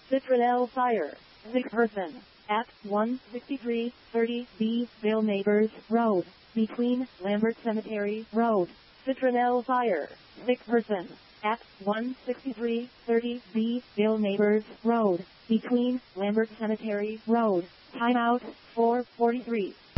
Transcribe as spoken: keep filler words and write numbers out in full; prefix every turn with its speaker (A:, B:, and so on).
A: Citronelle Fire, sick person, at one sixty-three thirty B Bill Neighbors Road, between Lambert Cemetery Road. Citronelle Fire, sick person, at one sixty-three thirty B Bill Neighbors Road, between Lambert Cemetery Road. Timeout, four forty-three.